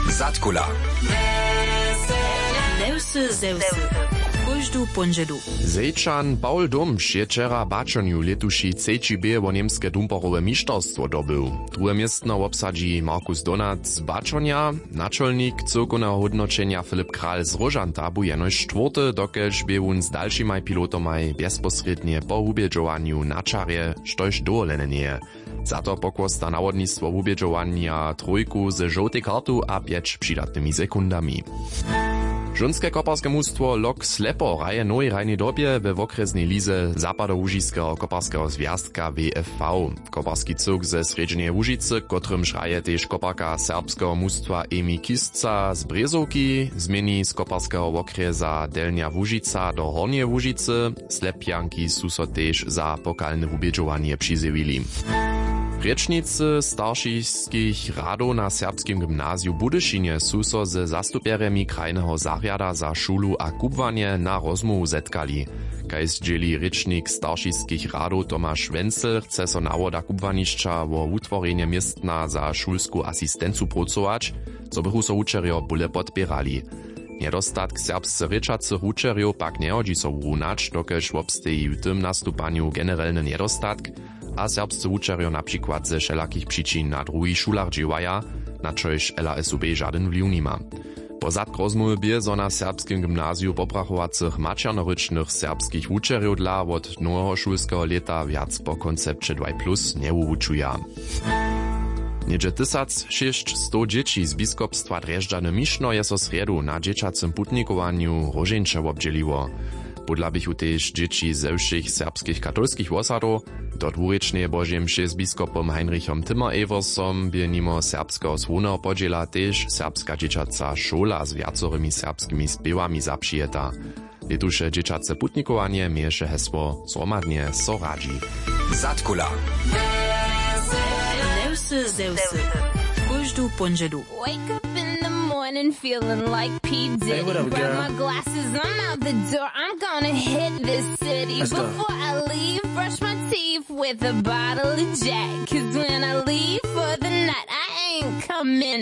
Zatkula. Lewsy zewsy. Kóždu ponžedu. Zejčan Paul Dumš je wczera bačonju letuši CGB wo niemskie dumporowe mištorstwo dobył. Drugie miestno obsadzi Markus Donat z bačonja, naczelnik cyrkownego hodnoczenia Filip Kral z Rožanta bu jenož czwarty, dokelž by on z dalšimaj pilotomaj bezposrednie po ubieżowaniu na czarje, štož dovolene nie. Za to pokłosta nawodnictwo ubieżowania trójku ze żółtej kartu a 5 przydatnymi sekundami. Žonske koparske mustwo Lok Slepo raje nowej rajnej dobie we okresnej lize zapadołužiskeho koparskeho związka WFV. Koparski cyrk ze Sredźenej Łužicy, kotrym raje też koparka serbskeho mustwa Emi Kisca z Brezovki, zmieni z koparskeho okresa Delnia Łužica do Hornie Łužicy, Slepjanki su so też za pokalne ubieżowanie přizjewili. Rječnicy staršiskich radov na serbskim gymnaziu Budyšinie su so ze zastupjeremi krajneho zarjada za šulu a kubwanie na rozmovu zetkali. Kaj zdjeli rječnik staršiskich radov Tomáš Wenzel chce so nawoda kubwanišća wo utworjenje miestna za šulsku asistencu pracować, co bychu so učerjo bule podpierali. Niedostatk serbsce rečacych učerjów pak nie hodzi so wrunać, dokelž obsteji w tym nastupanju generalny niedostatk, a serbscy učerjo na przykład ze wszelakich przyczyn na drugich szulach dziewaja, na čož LASUB żaden wliw nima. Po zadk rozmowy bie so na serbskim gymnaziu poprachowacych mačernorycznych serbskich učerjów dla od nowego szulskiego leta wiac po koncepcie 2+ nie uwučuja. Niedzie 1600 dzieci z biskopstwa Drežďany Mišno je so sredu na dzieciacym putnikowaniu roženče obdzieliło. Podla bychu też dzieci ze všich serbskich katolskich osadów, do dwurečnej Božej mše z biskopom Heinrichom Timmer-Eversom by nimo serbskiego słownego podziela też serbska dzieciaca šola z viacorymi serbskimi spiewami zapřijeta. Letuše dzieciace putnikowanie mieješe hesło Zhromadnie so radzi. Zatkula. Lewsy zewsy. Kóždu ponžedu. Wake up in the morning feeling like P. Diddy. Hey, what up, Grab girl? my glasses, I'm out the door. I'm gonna hit this city. Let's go. Before I leave, brush my teeth with a bottle of Jack. 'Cause when I leave for the night, I ain't coming